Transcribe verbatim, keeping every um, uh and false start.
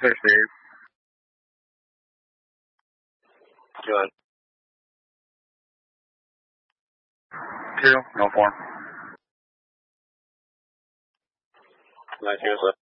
Clear, Steve. Good. Two, no form. Nice, U S A.